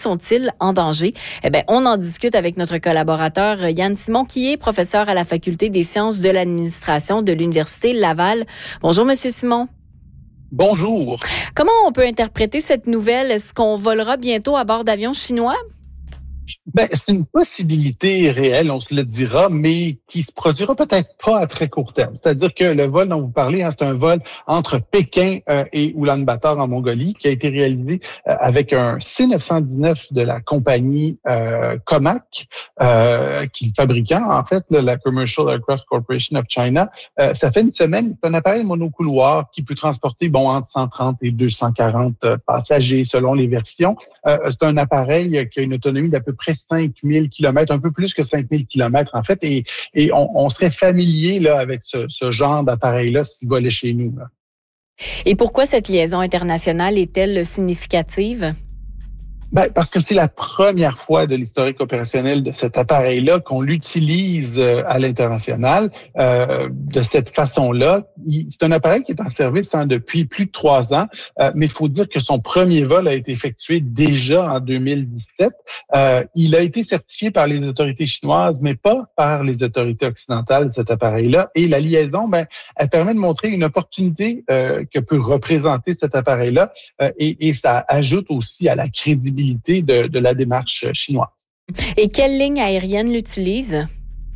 sont-ils en danger? Eh bien, on en discute avec notre collaborateur Yann Simon, qui est professeur à la Faculté des sciences de l'administration de l'Université Laval. Bonjour, Monsieur Simon. Bonjour. Comment on peut interpréter cette nouvelle? Est-ce qu'on volera bientôt à bord d'avions chinois? C'est une possibilité réelle, on se le dira, mais qui se produira peut-être pas à très court terme. C'est-à-dire que le vol dont vous parlez, c'est un vol entre Pékin et Oulan-Bator en Mongolie, qui a été réalisé avec un C919 de la compagnie Comac, qui est le fabricant, en fait, la Commercial Aircraft Corporation of China. Ça fait une semaine, c'est un appareil monocouloir qui peut transporter entre 130 et 240 passagers selon les versions. C'est un appareil qui a une autonomie d'à peu près 5000 km, un peu plus que 5000 km en fait, et on serait familier là avec ce genre d'appareil-là s'il volait chez nous. Là. Et pourquoi cette liaison internationale est-elle significative? Parce que c'est la première fois de l'historique opérationnel de cet appareil-là qu'on l'utilise à l'international de cette façon-là. C'est un appareil qui est en service depuis plus de 3 ans, mais il faut dire que son premier vol a été effectué déjà en 2017. Il a été certifié par les autorités chinoises, mais pas par les autorités occidentales, cet appareil-là. Et la liaison, elle permet de montrer une opportunité que peut représenter cet appareil-là et ça ajoute aussi à la crédibilité de la démarche chinoise. Et quelle ligne aérienne l'utilise?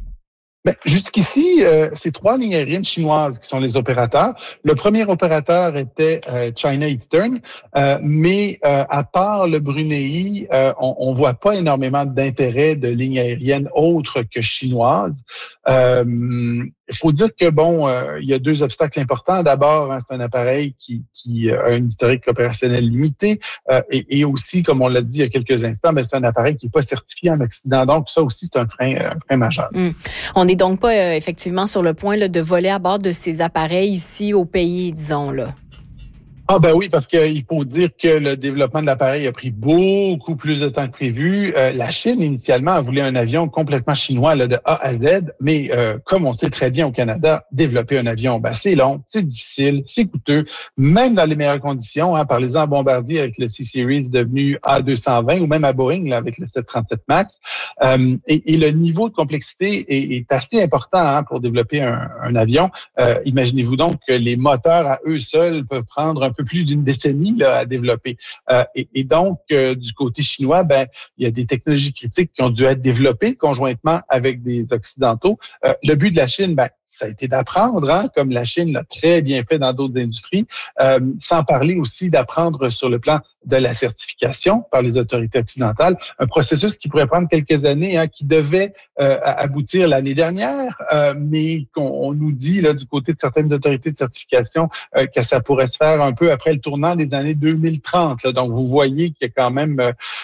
Jusqu'ici, c'est 3 lignes aériennes chinoises qui sont les opérateurs. Le premier opérateur était China Eastern, mais à part le Brunei, on voit pas énormément d'intérêt de lignes aériennes autres que chinoises. Il faut dire que il y a 2 obstacles importants. D'abord, c'est un appareil qui a un historique opérationnel limité, et aussi, comme on l'a dit il y a quelques instants, c'est un appareil qui n'est pas certifié en Occident. Donc, ça aussi, c'est un frein majeur. On n'est donc pas effectivement sur le point là, de voler à bord de ces appareils ici au pays, disons là. Oui, parce qu'il faut dire que le développement de l'appareil a pris beaucoup plus de temps que prévu. La Chine, initialement, a voulu un avion complètement chinois là, de A à Z, mais comme on sait très bien au Canada, développer un avion, c'est long, c'est difficile, c'est coûteux, même dans les meilleures conditions. Parlez-en à Bombardier avec le C-Series devenu A220 ou même à Boeing là, avec le 737 MAX. Et le niveau de complexité est assez important pour développer un avion. Imaginez-vous donc que les moteurs à eux seuls peuvent prendre un peu plus d'une décennie là, à développer. Et donc, du côté chinois, il y a des technologies critiques qui ont dû être développées conjointement avec des Occidentaux. Le but de la Chine, ça a été d'apprendre, comme la Chine l'a très bien fait dans d'autres industries, sans parler aussi d'apprendre sur le plan de la certification par les autorités occidentales, un processus qui pourrait prendre quelques années, qui devait aboutir l'année dernière, mais qu'on nous dit là du côté de certaines autorités de certification que ça pourrait se faire un peu après le tournant des années 2030. Là. Donc, vous voyez qu'il y a quand même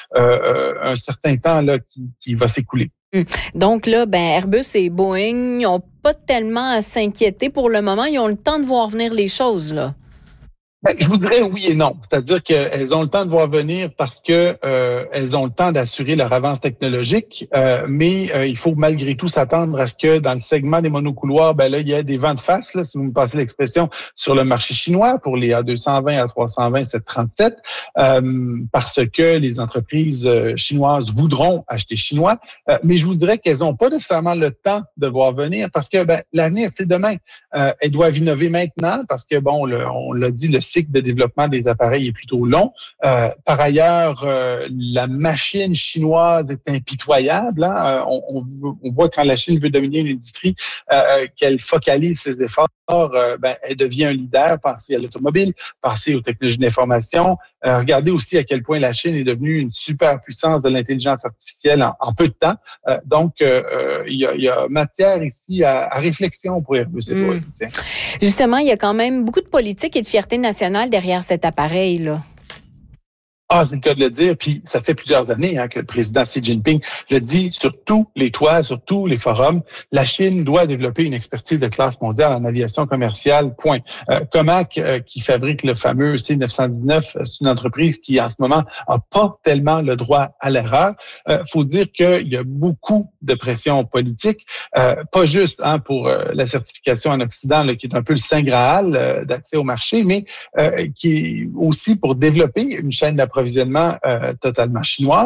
un certain temps là qui va s'écouler. Donc là, Airbus et Boeing n'ont pas tellement à s'inquiéter pour le moment. Ils ont le temps de voir venir les choses, là. Je vous dirais oui et non. C'est-à-dire qu'elles ont le temps de voir venir parce que elles ont le temps d'assurer leur avance technologique, mais il faut malgré tout s'attendre à ce que dans le segment des monocouloirs, là, il y a des vents de face, là, si vous me passez l'expression, sur le marché chinois pour les A220, A320, 737, parce que les entreprises chinoises voudront acheter chinois. Mais je vous dirais qu'elles n'ont pas nécessairement le temps de voir venir parce que l'avenir, c'est demain. Elles doivent innover maintenant parce que, on l'a dit, le cycle de développement des appareils est plutôt long. Par ailleurs, la machine chinoise est impitoyable. On voit quand la Chine veut dominer une industrie, qu'elle focalise ses efforts, elle devient un leader. Pensez à l'automobile, pensez aux technologies d'information. Regardez aussi à quel point la Chine est devenue une superpuissance de l'intelligence artificielle en peu de temps. Donc, il y a matière ici à réflexion pour Airbus et Boeing. Justement, il y a quand même beaucoup de politique et de fierté nationale derrière cet appareil-là. C'est le cas de le dire. Puis ça fait plusieurs années que le président Xi Jinping le dit sur tous les toits, sur tous les forums. La Chine doit développer une expertise de classe mondiale en aviation commerciale. Point. Comac, qui fabrique le fameux C919, c'est une entreprise qui en ce moment a pas tellement le droit à l'erreur. Faut dire qu'il y a beaucoup de pression politique, pas juste pour la certification en Occident, là, qui est un peu le saint graal d'accès au marché, mais qui est aussi pour développer une chaîne d'approvisionnement totalement chinoise.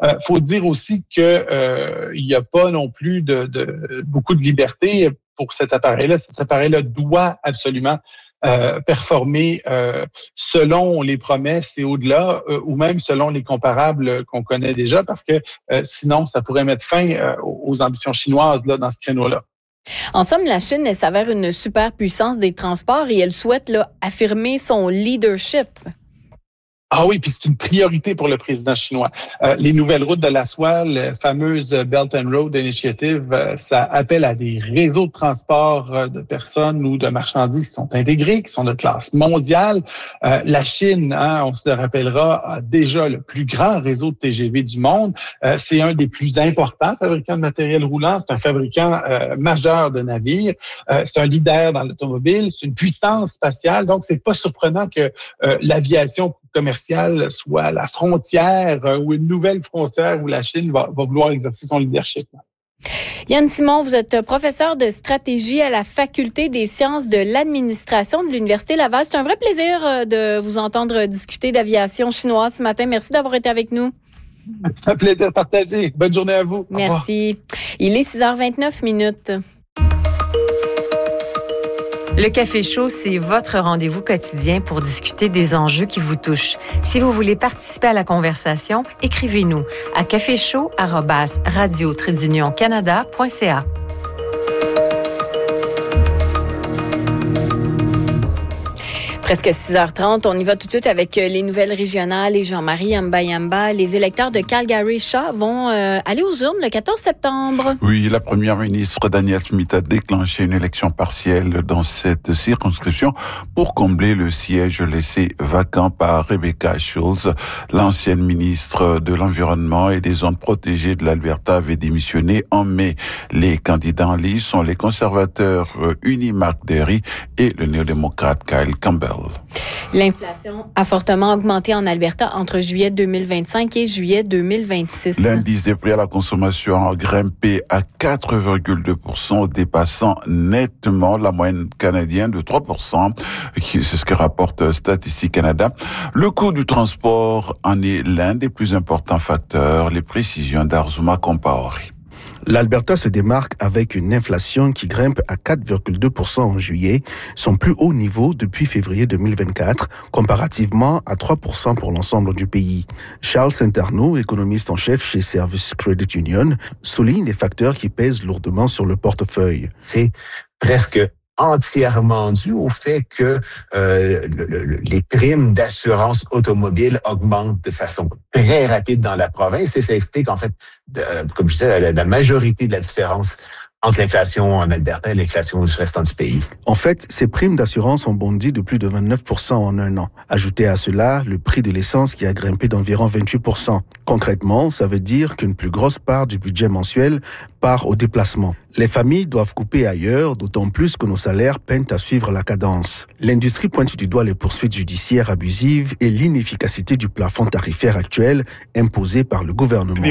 Faut dire aussi que il n'y a pas non plus de beaucoup de liberté pour cet appareil-là. Cet appareil-là doit absolument performer selon les promesses et au-delà, ou même selon les comparables qu'on connaît déjà, parce que sinon, ça pourrait mettre fin aux ambitions chinoises là, dans ce créneau-là. En somme, la Chine, elle s'avère une superpuissance des transports et elle souhaite là, affirmer son leadership. Ah oui, puis c'est une priorité pour le président chinois. Les nouvelles routes de la soie, la fameuse Belt and Road Initiative, ça appelle à des réseaux de transport de personnes ou de marchandises qui sont intégrés, qui sont de classe mondiale. La Chine, on se le rappellera, a déjà le plus grand réseau de TGV du monde. C'est un des plus importants fabricants de matériel roulant. C'est un fabricant majeur de navires. C'est un leader dans l'automobile. C'est une puissance spatiale. Donc, c'est pas surprenant que l'aviation commerciale soit la frontière ou une nouvelle frontière où la Chine va vouloir exercer son leadership. Yann Simon, vous êtes professeur de stratégie à la Faculté des sciences de l'administration de l'Université Laval. C'est un vrai plaisir de vous entendre discuter d'aviation chinoise ce matin. Merci d'avoir été avec nous. C'est un plaisir partagé. Bonne journée à vous. Merci. Il est 6h29. Le Café Chaud, c'est votre rendez-vous quotidien pour discuter des enjeux qui vous touchent. Si vous voulez participer à la conversation, écrivez-nous à caféchaud@radio-canada.ca. Presque 6h30, on y va tout de suite avec les nouvelles régionales et Jean-Marie Yamba. Les électeurs de Calgary-Shaw vont aller aux urnes le 14 septembre. Oui, la première ministre Danielle Smith a déclenché une élection partielle dans cette circonscription pour combler le siège laissé vacant par Rebecca Schulz. L'ancienne ministre de l'Environnement et des zones protégées de l'Alberta avait démissionné en mai. Les candidats en lice sont les conservateurs Uni Mark Derry et le néo-démocrate Kyle Campbell. L'inflation a fortement augmenté en Alberta entre juillet 2025 et juillet 2026. L'indice des prix à la consommation a grimpé à 4,2%, dépassant nettement la moyenne canadienne de 3%. C'est ce que rapporte Statistique Canada. Le coût du transport en est l'un des plus importants facteurs. Les précisions d'Arzuma Compaoré. L'Alberta se démarque avec une inflation qui grimpe à 4,2% en juillet, son plus haut niveau depuis février 2024, comparativement à 3% pour l'ensemble du pays. Charles Saint-Arnaud, économiste en chef chez Service Credit Union, souligne les facteurs qui pèsent lourdement sur le portefeuille. C'est presque entièrement dû au fait que les primes d'assurance automobile augmentent de façon très rapide dans la province et ça explique en fait, comme je disais, la majorité de la différence entre l'inflation en Alberta et l'inflation du restant du pays. En fait, ces primes d'assurance ont bondi de plus de 29% en un an. Ajoutez à cela le prix de l'essence qui a grimpé d'environ 28%. Concrètement, ça veut dire qu'une plus grosse part du budget mensuel part au déplacement. Les familles doivent couper ailleurs, d'autant plus que nos salaires peinent à suivre la cadence. L'industrie pointe du doigt les poursuites judiciaires abusives et l'inefficacité du plafond tarifaire actuel imposé par le gouvernement.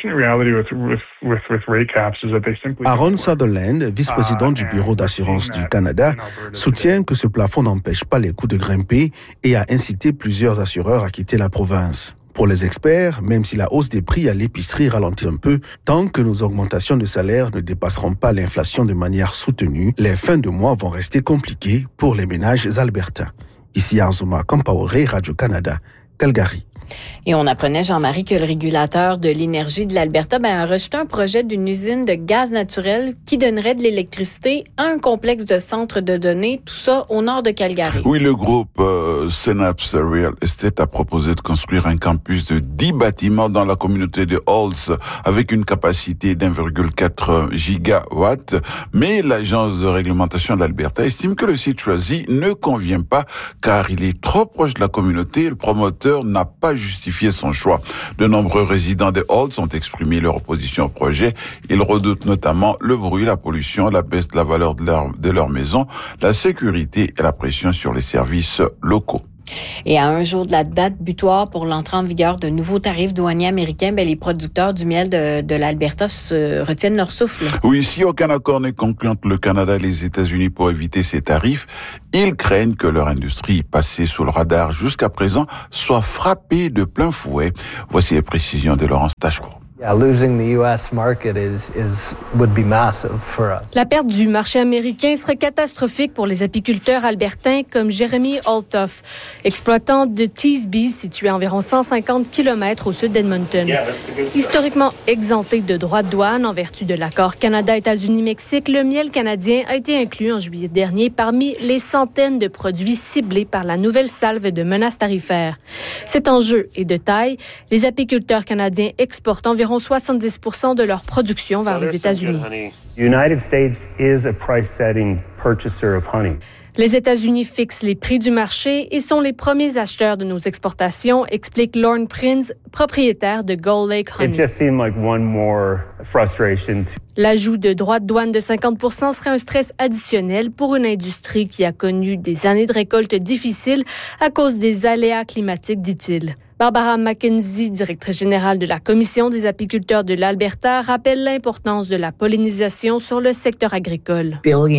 Aaron Sutherland, vice-président du Bureau d'assurance du Canada, soutient que ce plafond n'empêche pas les coûts de grimper et a incité plusieurs assureurs à quitter la province. Pour les experts, même si la hausse des prix à l'épicerie ralentit un peu, tant que nos augmentations de salaire ne dépasseront pas l'inflation de manière soutenue, les fins de mois vont rester compliquées pour les ménages albertains. Ici Arzuma Compaoré, Radio-Canada, Calgary. Et on apprenait, Jean-Marie, que le régulateur de l'énergie de l'Alberta a rejeté un projet d'une usine de gaz naturel qui donnerait de l'électricité à un complexe de centres de données, tout ça au nord de Calgary. Oui, le groupe Synapse Real Estate a proposé de construire un campus de 10 bâtiments dans la communauté de Halls avec une capacité d'1,4 gigawatts. Mais l'agence de réglementation de l'Alberta estime que le site choisi ne convient pas car il est trop proche de la communauté et le promoteur n'a pas justifié son choix. De nombreux résidents de Halls ont exprimé leur opposition au projet. Ils redoutent notamment le bruit, la pollution, la baisse de la valeur de leur maison, la sécurité et la pression sur les services locaux. Et à un jour de la date butoir pour l'entrée en vigueur de nouveaux tarifs douaniers américains, les producteurs du miel de l'Alberta retiennent leur souffle. Oui, si aucun accord n'est conclu entre le Canada et les États-Unis pour éviter ces tarifs, ils craignent que leur industrie, passée sous le radar jusqu'à présent, soit frappée de plein fouet. Voici les précisions de Laurence Tachereau. La perte du marché américain serait catastrophique pour les apiculteurs albertains comme Jeremy Althoff, exploitant de Teesby, situé à environ 150 km au sud d'Edmonton. Historiquement exempté de droits de douane en vertu de l'accord Canada-États-Unis-Mexique, le miel canadien a été inclus en juillet dernier parmi les centaines de produits ciblés par la nouvelle salve de menaces tarifaires. Cet enjeu est de taille. Les apiculteurs canadiens exportent environ 70% de leur production vers les États-Unis. Les États-Unis fixent les prix du marché et sont les premiers acheteurs de nos exportations, explique Lorne Prinz, propriétaire de Gull Lake Honey. L'ajout de droits de douane de 50% serait un stress additionnel pour une industrie qui a connu des années de récolte difficiles à cause des aléas climatiques, dit-il. Barbara McKenzie, directrice générale de la Commission des apiculteurs de l'Alberta, rappelle l'importance de la pollinisation sur le secteur agricole.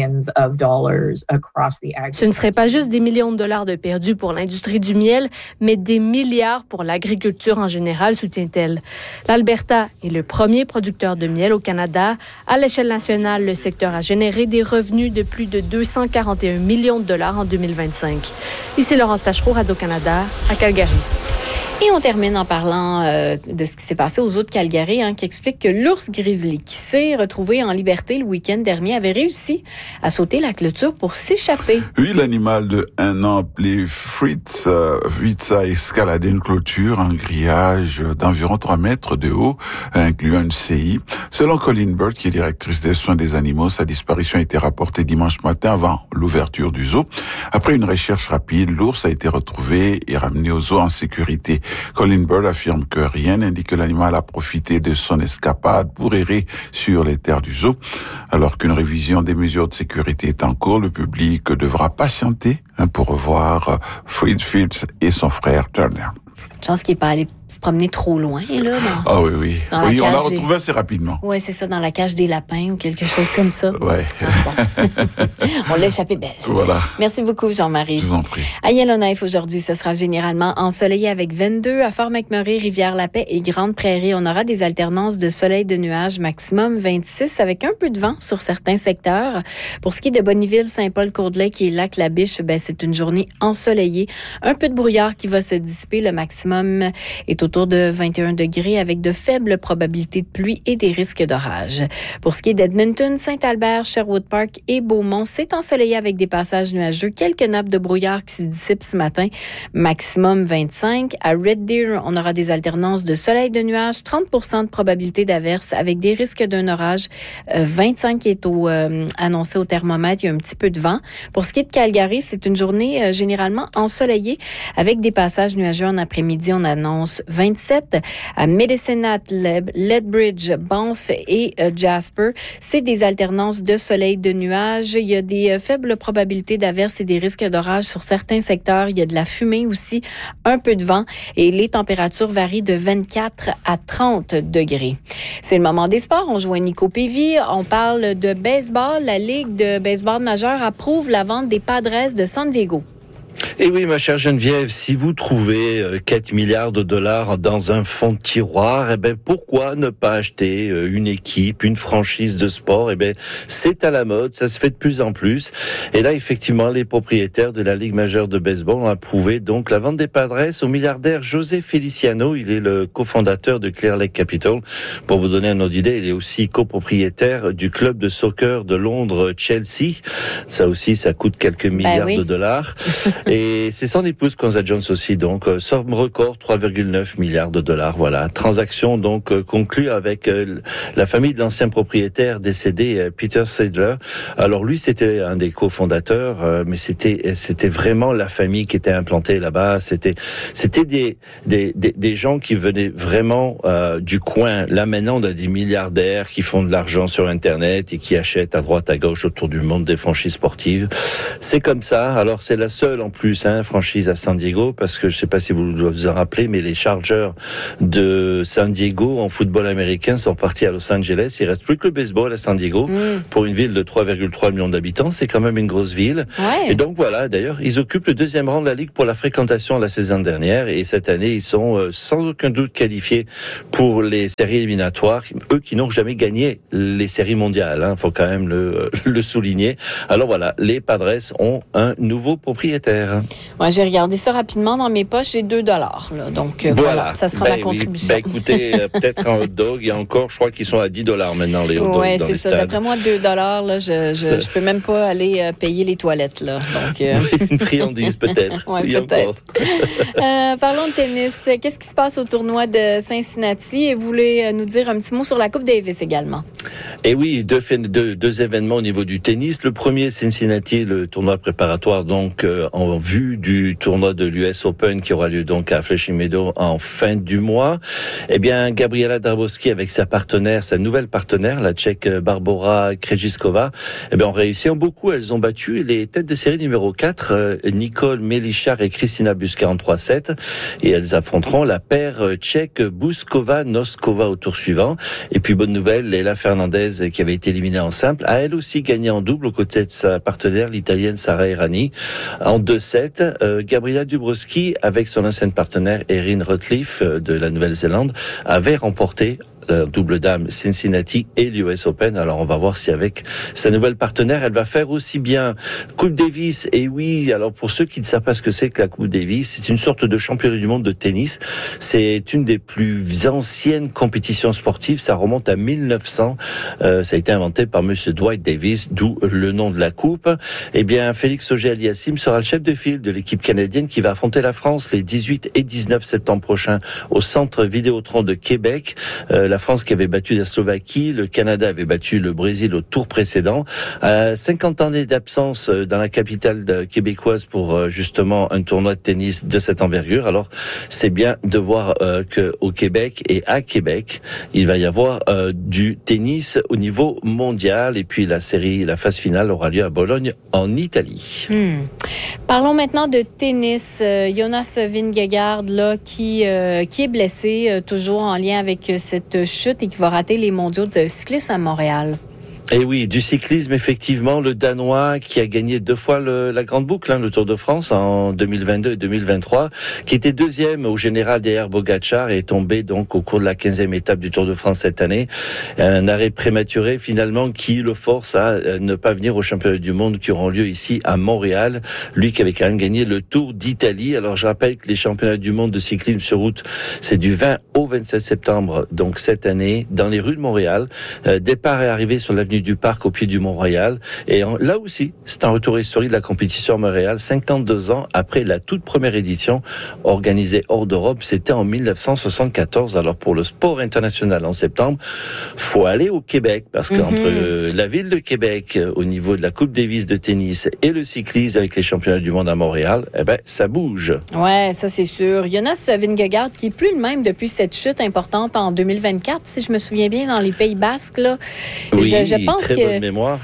Ce ne serait pas juste des millions de dollars de perdus pour l'industrie du miel, mais des milliards pour l'agriculture en général, soutient-elle. L'Alberta est le premier producteur de miel au Canada. À l'échelle nationale, le secteur a généré des revenus de plus de 241 millions de dollars en 2025. Ici Laurence Tachereau, Radio-Canada, à Calgary. Et on termine en parlant de ce qui s'est passé aux eaux de Calgary, qui explique que l'ours grizzly, qui s'est retrouvé en liberté le week-end dernier, avait réussi à sauter la clôture pour s'échapper. Oui, l'animal de 1 an appelé Fritz a escaladé une clôture, un grillage d'environ 3 mètres de haut, incluant une CI. Selon Colleen Bird, qui est directrice des soins des animaux, sa disparition a été rapportée dimanche matin avant l'ouverture du zoo. Après une recherche rapide, l'ours a été retrouvé et ramené au zoo en sécurité. Colleen Bird affirme que rien n'indique que l'animal a profité de son escapade pour errer sur les terres du zoo. Alors qu'une révision des mesures de sécurité est en cours, le public devra patienter pour revoir Fritz et son frère Turner. Chance qu'il n'est pas allé se promener trop loin, là. Ah oui, oui. Oui, on l'a retrouvé assez rapidement. Oui, c'est ça, dans la cage des lapins ou quelque chose comme ça. Oui. On l'a échappé belle. Voilà. Merci beaucoup, Jean-Marie. Je vous en prie. À Yellowknife, aujourd'hui, ce sera généralement ensoleillé avec 22. À Fort-McMurray, Rivière-la-Paix et Grande-Prairie, on aura des alternances de soleil de nuages, maximum 26, avec un peu de vent sur certains secteurs. Pour ce qui est de Bonnyville, Saint-Paul-Courdelake et Lac-la-Biche, c'est une journée ensoleillée. Un peu de brouillard qui va se dissiper. Le maximum est autour de 21 degrés avec de faibles probabilités de pluie et des risques d'orage. Pour ce qui est d'Edmonton, Saint-Albert, Sherwood Park et Beaumont, c'est ensoleillé avec des passages nuageux. Quelques nappes de brouillard qui se dissipent ce matin. Maximum 25. À Red Deer, on aura des alternances de soleil de nuages, 30% de probabilité d'averse avec des risques d'un orage. 25 est annoncé au thermomètre. Il y a un petit peu de vent. Pour ce qui est de Calgary, c'est une journée généralement ensoleillée avec des passages nuageux en après-midi. On annonce 27. À Medicine Hat, Lethbridge, Banff et Jasper, c'est des alternances de soleil, de nuages. Il y a des faibles probabilités d'averse et des risques d'orage sur certains secteurs. Il y a de la fumée aussi, un peu de vent et les températures varient de 24 à 30 degrés. C'est le moment des sports. On joue à Nico Pévy. On parle de baseball. La Ligue de baseball majeure approuve la vente des Padres de San Diego. Et oui, ma chère Geneviève, si vous trouvez 4 milliards de dollars dans un fond de tiroir, pourquoi ne pas acheter une équipe, une franchise de sport? C'est à la mode, ça se fait de plus en plus. Et là, effectivement, les propriétaires de la Ligue majeure de baseball ont approuvé donc la vente des Padres au milliardaire José Feliciano. Il est le cofondateur de Clear Lake Capital. Pour vous donner un ordre d'idée, il est aussi copropriétaire du club de soccer de Londres, Chelsea. Ça aussi, ça coûte quelques milliards de dollars. Et c'est son épouse Conza Jones aussi, donc somme record 3,9 milliards de dollars. Voilà, transaction donc conclue avec la famille de l'ancien propriétaire décédé Peter Sadler. Alors lui, c'était un des cofondateurs, mais c'était vraiment la famille qui était implantée là-bas. C'était des gens qui venaient vraiment du coin. Là maintenant, on a des milliardaires qui font de l'argent sur Internet et qui achètent à droite à gauche autour du monde des franchises sportives. C'est comme ça. Alors c'est la seule en plus, franchise à San Diego, parce que je ne sais pas si vous vous en rappelez, mais les Chargers de San Diego en football américain sont partis à Los Angeles. Il reste plus que le baseball à San Diego. Pour une ville de 3,3 millions d'habitants, c'est quand même une grosse ville. Ouais. Et donc voilà, d'ailleurs, ils occupent le 2e rang de la ligue pour la fréquentation la saison dernière. Et cette année, ils sont sans aucun doute qualifiés pour les séries éliminatoires. Eux qui n'ont jamais gagné les séries mondiales, faut quand même le souligner. Alors voilà, les Padres ont un nouveau propriétaire. Ouais, j'ai regardé ça rapidement dans mes poches, j'ai $2. Là. Donc voilà, ça sera ma contribution. Oui. Écoutez, peut-être un hot dog, et encore, je crois qu'ils sont à $10 maintenant, les hot dogs dans les stades. C'est ça. D'après moi, $2, là, je peux même pas aller payer les toilettes. Là. Donc, une friandise, peut-être. Oui, peut-être. Parlons de tennis. Qu'est-ce qui se passe au tournoi de Cincinnati? Et vous voulez nous dire un petit mot sur la Coupe Davis également? Et oui, deux événements au niveau du tennis. Le premier, Cincinnati, le tournoi préparatoire, donc en vue du tournoi de l'US Open qui aura lieu donc à Flushing Meadows en fin du mois. Eh bien, Gabriela Dabrowski avec sa nouvelle partenaire, la Tchèque Barbora Krejcikova, ont réussi en beaucoup. Elles ont battu les têtes de série numéro 4, Nicole Melichar et Kristina Buska en 3-7. Et elles affronteront la paire tchèque Buskova-Noskova au tour suivant. Et puis, bonne nouvelle, Leila Fernandez, qui avait été éliminée en simple, a elle aussi gagné en double aux côtés de sa partenaire, l'Italienne Sara Errani, en 2-7. Gabriela Dabrowski, avec son ancienne partenaire Erin Routliffe de la Nouvelle-Zélande, avait remporté double dame Cincinnati et l'US Open. Alors on va voir si avec sa nouvelle partenaire, elle va faire aussi bien. Coupe Davis, et oui, alors pour ceux qui ne savent pas ce que c'est que la Coupe Davis, c'est une sorte de championnat du monde de tennis. C'est une des plus anciennes compétitions sportives, ça remonte à 1900. Ça a été inventé par monsieur Dwight Davis, d'où le nom de la coupe. Eh bien, Félix Auger-Aliassime sera le chef de file de l'équipe canadienne qui va affronter la France les 18 et 19 septembre prochains au Centre Vidéotron de Québec. La France qui avait battu la Slovaquie, le Canada avait battu le Brésil au tour précédent. 50 années d'absence dans la capitale québécoise pour justement un tournoi de tennis de cette envergure. Alors c'est bien de voir qu'au Québec et à Québec, il va y avoir du tennis au niveau mondial. Et puis la phase finale aura lieu à Bologne en Italie. Parlons maintenant de tennis. Jonas Vingegaard là, qui est blessé, toujours en lien avec cette chute et qui va rater les mondiaux de cyclisme à Montréal. Et oui, du cyclisme, effectivement, le Danois qui a gagné 2 fois la grande boucle, le Tour de France en 2022 et 2023, qui était 2e au général derrière Pogačar et est tombé donc au cours de la 15e étape du Tour de France cette année. Un arrêt prématuré finalement qui le force à ne pas venir aux championnats du monde qui auront lieu ici à Montréal. Lui qui avait quand même gagné le Tour d'Italie. Alors je rappelle que les championnats du monde de cyclisme sur route, c'est du 20 au 27 septembre, donc cette année, dans les rues de Montréal. Départ et arrivée sur l'avenue du Parc au pied du Mont-Royal. Et là aussi, c'est un retour historique de la compétition à Montréal, 52 ans après la toute première édition organisée hors d'Europe. C'était en 1974. Alors pour le sport international en septembre, faut aller au Québec parce qu'entre la ville de Québec au niveau de la Coupe Davis de tennis et le cyclisme avec les championnats du monde à Montréal, ça bouge. Ouais, ça c'est sûr. Jonas Vingegaard qui est plus le même depuis cette chute importante en 2024, si je me souviens bien, dans les Pays Basques là. Oui, je pense très bonne mémoire.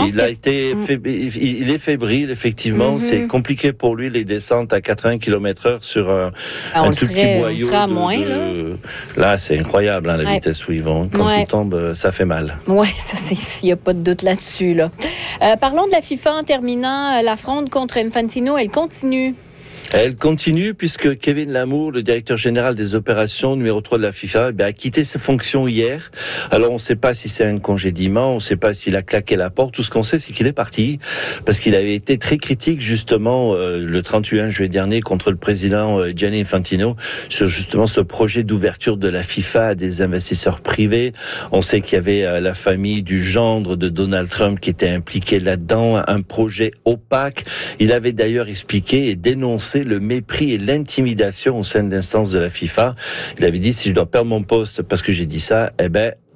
Il est fébrile, effectivement. C'est compliqué pour lui, les descentes à 80 km/h sur un tout petit boyau. On sera à moins, là. Là, c'est incroyable, la vitesse où ils vont. Quand il tombe, ça fait mal. Oui, il n'y a pas de doute là-dessus. Là. Parlons de la FIFA en terminant. La fronde contre Infantino, elle continue. Elle continue puisque Kevin Lamour, le directeur général des opérations numéro 3 de la FIFA, a quitté ses fonctions hier. Alors on ne sait pas si c'est un congédiement, on ne sait pas s'il a claqué la porte. Tout ce qu'on sait, c'est qu'il est parti parce qu'il avait été très critique justement le 31 juillet dernier contre le président Gianni Infantino sur justement ce projet d'ouverture de la FIFA à des investisseurs privés. On sait qu'il y avait la famille du gendre de Donald Trump qui était impliquée là-dedans, un projet opaque. Il avait d'ailleurs expliqué et dénoncé le mépris et l'intimidation au sein de l'instance de la FIFA. Il avait dit, si je dois perdre mon poste parce que j'ai dit ça,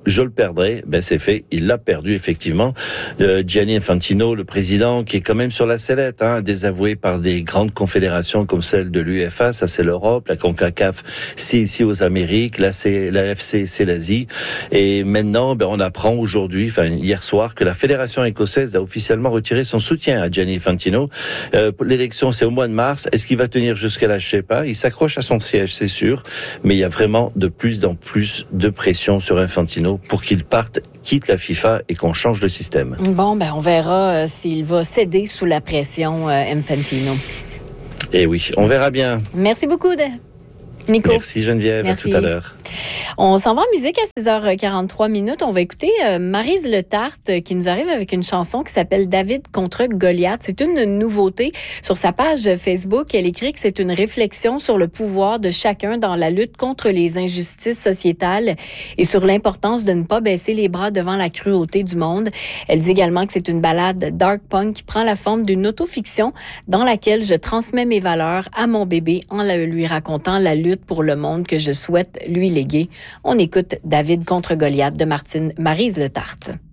je le perdrai. C'est fait, il l'a perdu effectivement. Gianni Infantino, le président, qui est quand même sur la sellette, désavoué par des grandes confédérations comme celle de l'UEFA, ça c'est l'Europe, la CONCACAF, c'est ici aux Amériques, la FC, c'est l'Asie. Et maintenant, on apprend aujourd'hui, hier soir, que la fédération écossaise a officiellement retiré son soutien à Gianni Infantino. L'élection, c'est au mois de mars. Est-ce qu'il va tenir jusqu'à là? Je sais pas. Il s'accroche à son siège, c'est sûr, mais il y a vraiment de plus en plus de pression sur Infantino pour qu'il parte, quitte la FIFA et qu'on change le système. Bon, on verra s'il va céder sous la pression, Infantino. Eh oui, on verra bien. Merci beaucoup, Nico. Merci Geneviève, Merci. À tout à l'heure. On s'en va en musique à 6h43. On va écouter Maryse Le Tarte qui nous arrive avec une chanson qui s'appelle David contre Goliath. C'est une nouveauté. Sur sa page Facebook, elle écrit que c'est une réflexion sur le pouvoir de chacun dans la lutte contre les injustices sociétales et sur l'importance de ne pas baisser les bras devant la cruauté du monde. Elle dit également que c'est une ballade dark punk qui prend la forme d'une autofiction dans laquelle je transmets mes valeurs à mon bébé en lui racontant la lutte pour le monde que je souhaite lui léguer. On écoute David contre Goliath de Maryse Le Tarte.